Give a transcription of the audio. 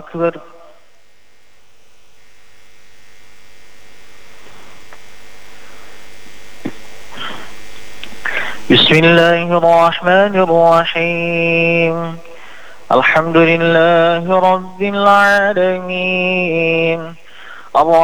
أكبر. بسم الله الرحمن الرحيم. الحمد لله رب العالمين.